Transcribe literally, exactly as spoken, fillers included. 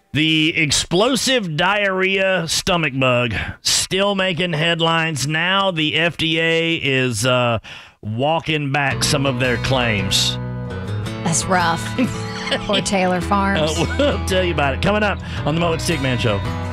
The explosive diarrhea stomach bug still making headlines. Now the F D A is uh, walking back some of their claims. That's rough. Poor Taylor Farms. Uh, we'll tell you about it coming up on the Mo and Stickman Show.